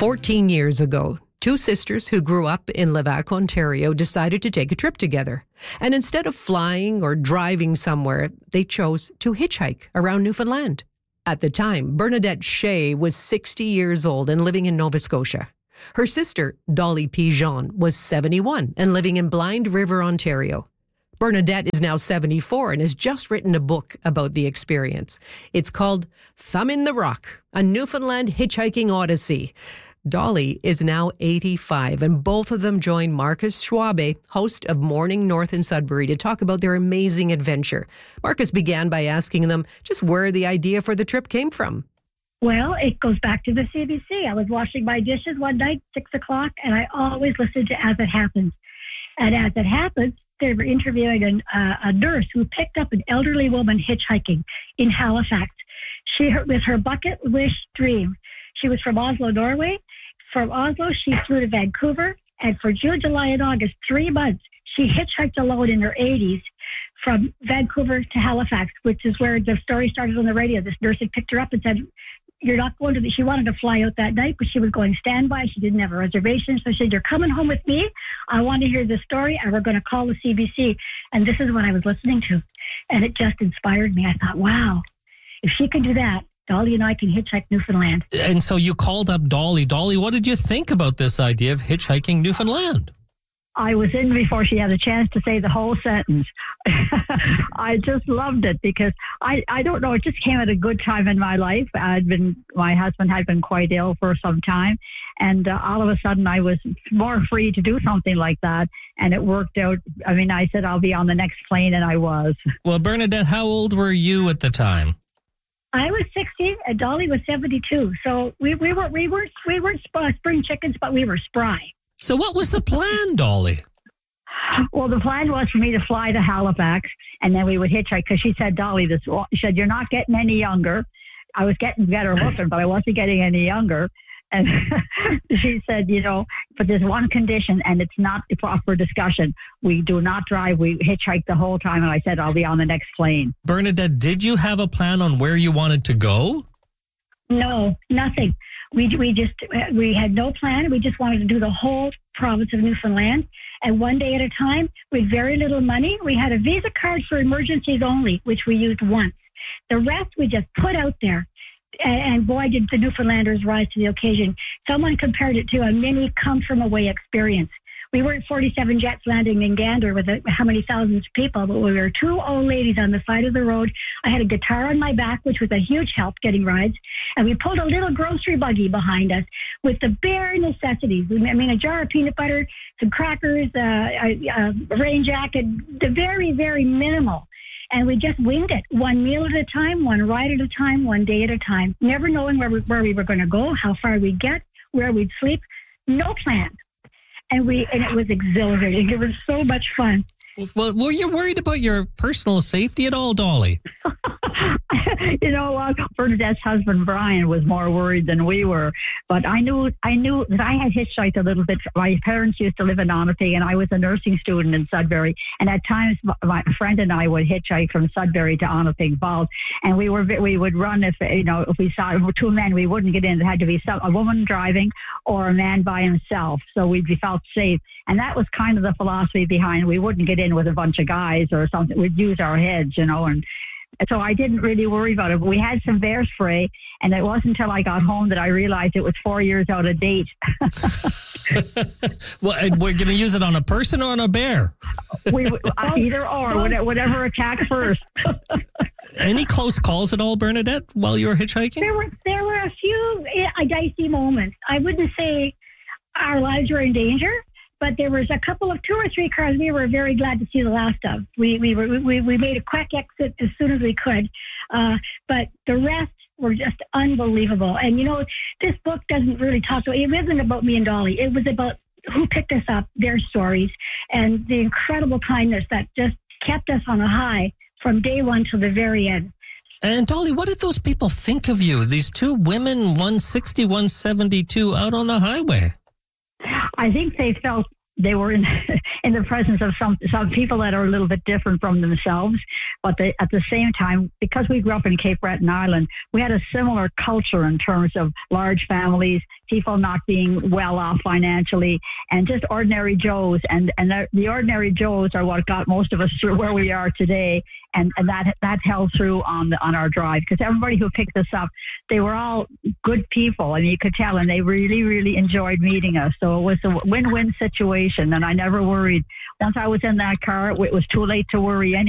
14 years ago, two sisters who grew up in Levack, Ontario, decided to take a trip together. And instead of flying or driving somewhere, they chose to hitchhike around Newfoundland. At the time, Bernadette Shea was 60 years old and living in Nova Scotia. Her sister, Dolly Pigeon, was 71 and living in Blind River, Ontario. Bernadette is now 74 and has just written a book about the experience. It's called Thumb in the Rock, a Newfoundland hitchhiking odyssey. Dolly is now 85, and both of them join Marcus Schwabe, host of Morning North in Sudbury, to talk about their amazing adventure. Marcus began by asking them just where the idea for the trip came from. Well, it goes back to the CBC. I was washing my dishes one night, 6 o'clock, and I always listen to As It Happens. And As It Happens, they were interviewing a nurse who picked up an elderly woman hitchhiking in Halifax. With her bucket list dream. She was from Oslo, Norway. From Oslo, she flew to Vancouver. And for June, July, and August, 3 months, she hitchhiked alone in her 80s from Vancouver to Halifax, which is where the story started on the radio. This nurse had picked her up and said, "You're not going to," she wanted to fly out that night, but she was going standby. She didn't have a reservation. So she said, "You're coming home with me. I want to hear the story, and we're going to call the CBC." And this is what I was listening to. And it just inspired me. I thought, wow, if she can do that, Dolly and I can hitchhike Newfoundland. And so you called up Dolly. Dolly, what did you think about this idea of hitchhiking Newfoundland? I was in before she had a chance to say the whole sentence. I just loved it because I don't know, it just came at a good time in my life. My husband had been quite ill for some time, and all of a sudden I was more free to do something like that, and it worked out. I mean, I said I'll be on the next plane, and I was. Well, Bernadette, how old were you at the time? I was 60 and Dolly was 72. So we weren't spring chickens, but we were spry. So what was the plan, Dolly? Well, the plan was for me to fly to Halifax, and then we would hitchhike, because she said, Dolly, she said, "You're not getting any younger." I was getting better looking, but I wasn't getting any younger. And she said, but there's one condition, and it's not up for discussion. We do not drive. We hitchhike the whole time. And I said, I'll be on the next plane. Bernadette, did you have a plan on where you wanted to go? No, nothing. We had no plan. We just wanted to do the whole province of Newfoundland, and one day at a time, with very little money. We had a Visa card for emergencies only, which we used once. The rest we just put out there. And boy, did the Newfoundlanders rise to the occasion. Someone compared it to a mini come-from-away experience. We weren't 47 jets landing in Gander with how many thousands of people, but we were two old ladies on the side of the road. I had a guitar on my back, which was a huge help getting rides. And we pulled a little grocery buggy behind us with the bare necessities. A jar of peanut butter, some crackers, a rain jacket, the very, very minimal. And we just winged it, one meal at a time, one ride at a time, one day at a time, never knowing where we were going to go, how far we'd get, where we'd sleep, no plan. And it was exhilarating. It was so much fun. Well, were you worried about your personal safety at all, Dolly? Bernadette's husband, Brian, was more worried than we were. But I knew that I had hitchhiked a little bit. My parents used to live in Onaping, and I was a nursing student in Sudbury. And at times, my friend and I would hitchhike from Sudbury to Onaping Falls. And we would run if we saw two men, we wouldn't get in. It had to be a woman driving or a man by himself. So we felt safe. And that was kind of the philosophy behind. We wouldn't get in with a bunch of guys or something. We'd use our heads, and so I didn't really worry about it. But we had some bear spray, and it wasn't until I got home that I realized it was 4 years out of date. Well, we're going to use it on a person or on a bear? Either or, whatever attacks first. Any close calls at all, Bernadette, while you were hitchhiking? There were a few dicey moments. I wouldn't say our lives were in danger, but there was a couple of 2 or 3 cars we were very glad to see the last of. We made a quick exit as soon as we could, but the rest were just unbelievable. And this book doesn't really talk about. It wasn't about me and Dolly. It was about who picked us up, their stories, and the incredible kindness that just kept us on a high from day one to the very end. And Dolly, what did those people think of you? These two women, 160, 172, out on the highway. I think they felt they were in in the presence of some people that are a little bit different from themselves, but at the same time, because we grew up in Cape Breton Island, we had a similar culture in terms of large families, people not being well off financially, and just ordinary Joes. And the ordinary Joes are what got most of us through where we are today. And that held through on our drive, because everybody who picked us up, they were all good people. I mean, you could tell, and they really, really enjoyed meeting us. So it was a win-win situation, and I never worried. Once I was in that car, it was too late to worry anyway.